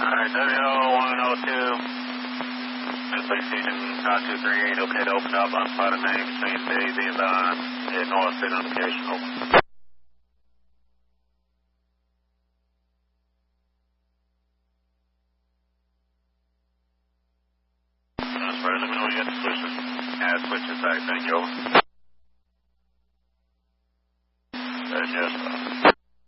Alright, W102. Police Station 5238, okay to open up on spot of name between Daisy and North identification. Over. That's right, let me know when you get the switches. Yeah, switches, thank you. Over.